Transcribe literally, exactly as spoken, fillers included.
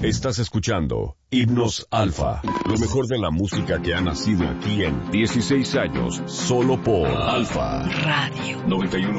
Estás escuchando Himnos Alfa, lo mejor de la música que ha nacido aquí en dieciséis años, solo por Alfa Radio noventa y uno